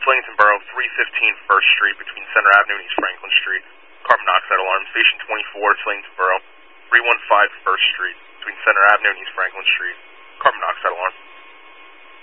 Slington Borough, 315 First Street between Center Avenue and East Franklin Street. Carbon monoxide alarm. Station 24, Slington Borough, 315 First Street between Center Avenue and East Franklin Street. Carbon monoxide alarm.